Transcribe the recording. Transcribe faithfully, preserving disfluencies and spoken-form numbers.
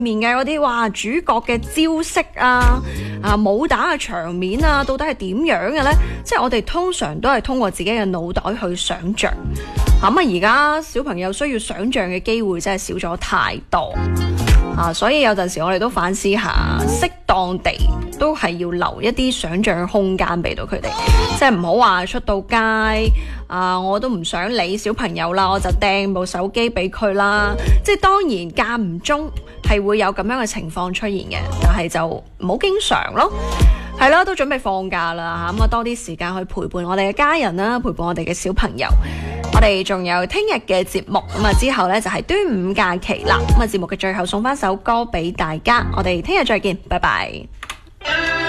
面嘅嗰啲哇主角嘅招式啊啊武打嘅場面啊，到底係點樣嘅呢？即係我哋通常都係通過自己嘅腦袋去想像。咁啊，而家小朋友需要想像嘅機會真係少咗太多啊，所以有陣時我哋都反思下，適當地都係要留一啲想像嘅空間俾到佢哋，即係唔好話出到街啊，我都唔想理小朋友啦，我就掟部手機俾佢啦。即係當然間唔中係會有咁樣嘅情況出現嘅，但係就唔好經常咯。係啦，都準備放假啦嚇，咁啊多啲時間去陪伴我哋嘅家人啦，陪伴我哋嘅小朋友。我哋仲有聽日嘅節目，咁啊之後呢就係端午假期啦。咁啊節目嘅最後送翻首歌俾大家，我哋聽日再見，拜拜。